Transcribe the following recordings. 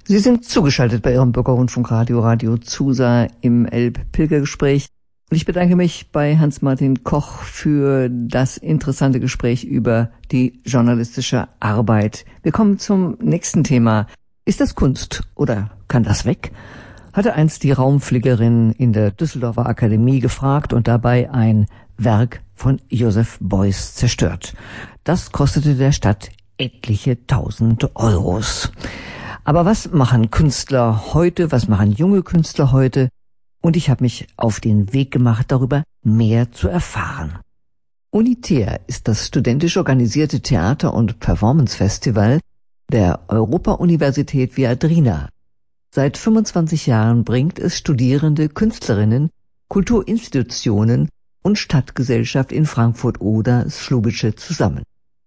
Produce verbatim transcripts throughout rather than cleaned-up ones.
Sie sind zugeschaltet bei Ihrem Bürgerrundfunkradio Radio Zusa im Elb-Pilgergespräch. Und ich bedanke mich bei Hans-Martin Koch für das interessante Gespräch über die journalistische Arbeit. Wir kommen zum nächsten Thema. Ist das Kunst oder kann das weg? Hatte einst die Raumfliegerin in der Düsseldorfer Akademie gefragt und dabei ein Werk von Joseph Beuys zerstört. Das kostete der Stadt etliche tausend Euros. Aber was machen Künstler heute, was machen junge Künstler heute? Und ich habe mich auf den Weg gemacht, darüber mehr zu erfahren. UNITER ist das studentisch organisierte Theater- und Performance-Festival der Europa-Universität Viadrina. Seit fünfundzwanzig Jahren bringt es Studierende, Künstlerinnen, Kulturinstitutionen und Stadtgesellschaft in Frankfurt-Oder-Slowitsch zusammen.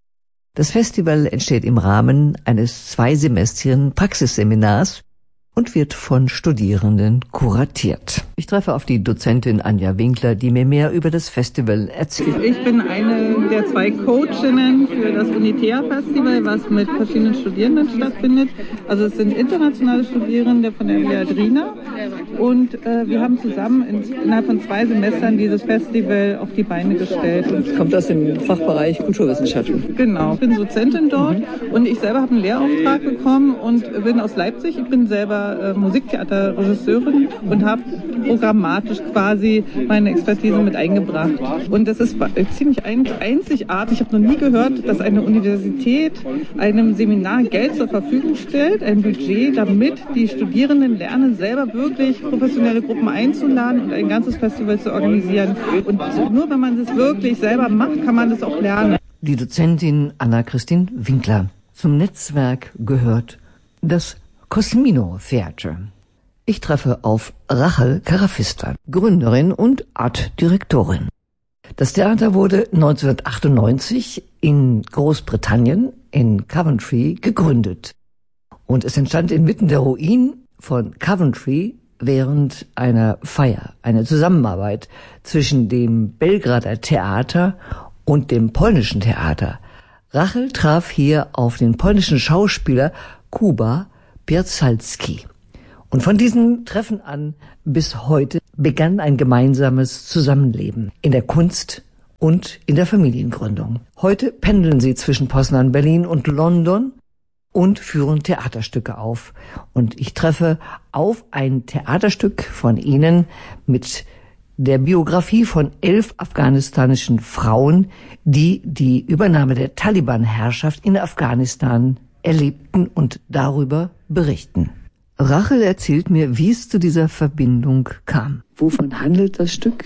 Das Festival entsteht im Rahmen eines zweisemestrigen Praxisseminars und wird von Studierenden kuratiert. Ich treffe auf die Dozentin Anja Winkler, die mir mehr über das Festival erzählt. Ich bin eine der zwei Coachinnen für das UNITER-Festival, was mit verschiedenen Studierenden stattfindet. Also es sind internationale Studierende von der Viadrina und äh, wir haben zusammen in, innerhalb von zwei Semestern dieses Festival auf die Beine gestellt. Es kommt aus dem Fachbereich Kulturwissenschaften. Genau, ich bin Dozentin dort mhm. und ich selber habe einen Lehrauftrag bekommen und bin aus Leipzig. Ich bin selber äh, Musiktheaterregisseurin und habe programmatisch quasi meine Expertise mit eingebracht. Und das ist ziemlich einzigartig. Ich habe noch nie gehört, dass eine Universität einem Seminar Geld zur Verfügung stellt, ein Budget, damit die Studierenden lernen, selber wirklich professionelle Gruppen einzuladen und ein ganzes Festival zu organisieren. Und nur wenn man das wirklich selber macht, kann man das auch lernen. Die Dozentin Anna-Christine Winkler. Zum Netzwerk gehört das Cosmino Theater. Ich treffe auf Rachel Carafista, Gründerin und Artdirektorin. Das Theater wurde neunzehnhundertachtundneunzig in Großbritannien, in Coventry, gegründet. Und es entstand inmitten der Ruinen von Coventry während einer Feier, eine Zusammenarbeit zwischen dem Belgrader Theater und dem polnischen Theater. Rachel traf hier auf den polnischen Schauspieler Kuba Pierzalski. Und von diesem Treffen an bis heute begann ein gemeinsames Zusammenleben in der Kunst und in der Familiengründung. Heute pendeln sie zwischen Poznan, Berlin und London und führen Theaterstücke auf. Und ich treffe auf ein Theaterstück von ihnen mit der Biografie von elf afghanistanischen Frauen, die die Übernahme der Taliban-Herrschaft in Afghanistan erlebten und darüber berichten. Rachel erzählt mir, wie es zu dieser Verbindung kam. Wovon handelt das Stück?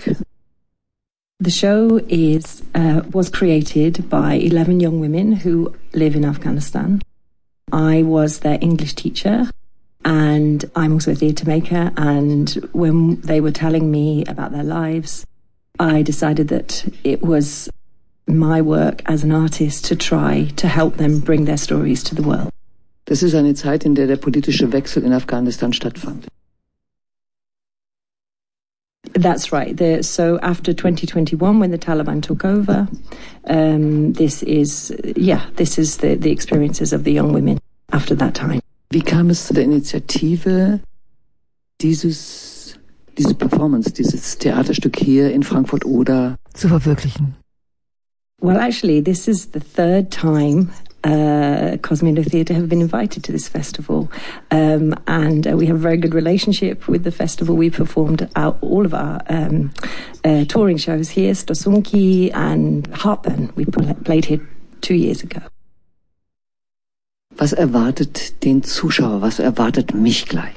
The show is uh, was created by eleven young women who live in Afghanistan. I was their English teacher and I'm also a theatre maker, and when they were telling me about their lives, I decided that it was my work as an artist to try to help them bring their stories to the world. Das ist eine Zeit, in der der politische Wechsel in Afghanistan stattfand. That's right. The, so after twenty twenty-one, when the Taliban took over, um, this is, yeah, this is the, the experiences of the young women after that time. Wie kam es zu der Initiative, dieses, diese Performance, dieses Theaterstück hier in Frankfurt-Oder zu verwirklichen? Well, actually, this is the third time uh, Cosmino Theatre have been invited to this festival, um, and uh, we have a very good relationship with the festival. We performed out all of our um, uh, touring shows here, Stosunki and Heartburn. We played here two years ago. Was erwartet den Zuschauer? Was erwartet mich gleich?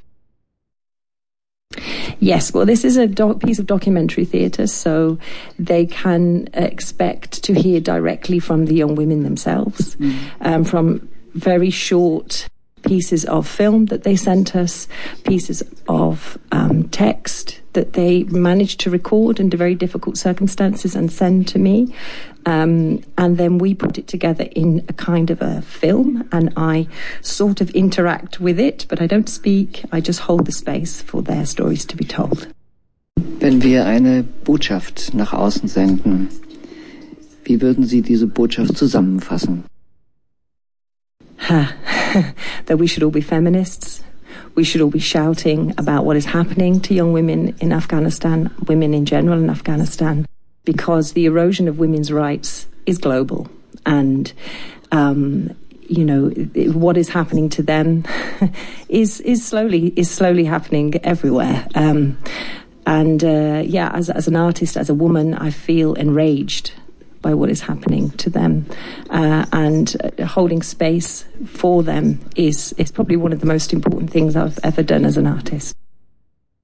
Yes, well, this is a doc- piece of documentary theatre, so they can uh, expect to hear directly from the young women themselves, mm. um, from very short pieces of film that they sent us, pieces of um, text that they managed to record under very difficult circumstances and send to me. Um, and then we put it together in a kind of a film, and I sort of interact with it, but I don't speak. I just hold the space for their stories to be told. Wenn wir eine Botschaft nach außen senden, wie würden Sie diese Botschaft zusammenfassen? That we should all be feminists. we should all be shouting about what is happening to young women in Afghanistan, women in general in Afghanistan, because the erosion of women's rights is global. And, um, you know, what is happening to them is is slowly is slowly happening everywhere. Um, and uh, yeah, as as an artist, as a woman, I feel enraged by what is happening to them, uh, and uh, holding space for them is is probably one of the most important things I've ever done as an artist.